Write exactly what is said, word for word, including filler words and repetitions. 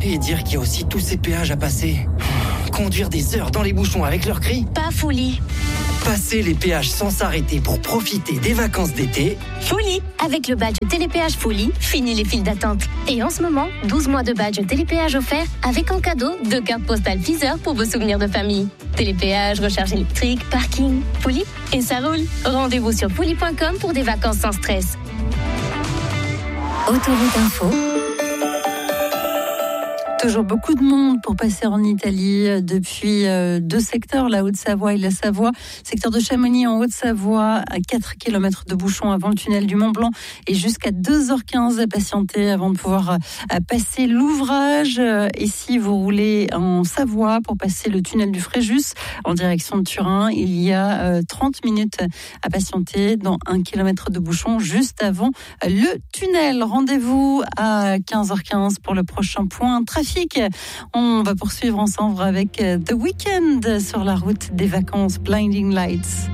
Et dire qu'il y a aussi tous ces péages à passer. Conduire des heures dans les bouchons avec leurs cris. Pas folie. Passer les péages sans s'arrêter pour profiter des vacances d'été. Folie. Avec le badge Télépéage Folie, fini les files d'attente. Et en ce moment, douze mois de badge Télépéage offert avec en cadeau deux cartes postales Deezer pour vos souvenirs de famille. Télépéage, recharge électrique, parking, Folie et ça roule. Rendez-vous sur folie point com pour des vacances sans stress. Autoroute Info. Toujours beaucoup de monde pour passer en Italie depuis euh, deux secteurs, la Haute-Savoie et la Savoie. Secteur de Chamonix en Haute-Savoie, à quatre kilomètres de bouchons avant le tunnel du Mont-Blanc et jusqu'à deux heures quinze à patienter avant de pouvoir euh, passer l'ouvrage. Et si vous roulez en Savoie pour passer le tunnel du Fréjus en direction de Turin, il y a euh, trente minutes à patienter dans un kilomètre de bouchons juste avant le tunnel. Rendez-vous à quinze heures quinze pour le prochain point trafic. On va poursuivre ensemble avec The Weeknd sur la route des vacances Blinding Lights.